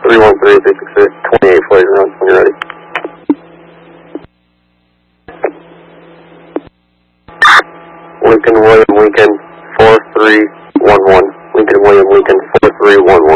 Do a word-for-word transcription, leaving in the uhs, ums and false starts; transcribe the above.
three one three, three six six, twenty-eight flight ground when you're ready. Lincoln William Lincoln four three one one. Lincoln William Lincoln four three one one.